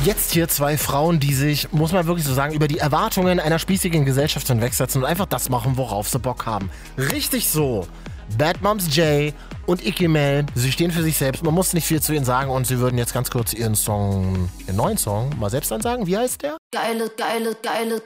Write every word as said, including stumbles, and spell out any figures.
Jetzt hier zwei Frauen, die sich, muss man wirklich so sagen, über die Erwartungen einer spießigen Gesellschaft hinwegsetzen und einfach das machen, worauf sie Bock haben. Richtig so. Bad Moms J und Icky Mel, sie stehen für sich selbst. Man muss nicht viel zu ihnen sagen und sie würden jetzt ganz kurz ihren Song, ihren neuen Song mal selbst ansagen. Wie heißt der? Geile, geile, geile,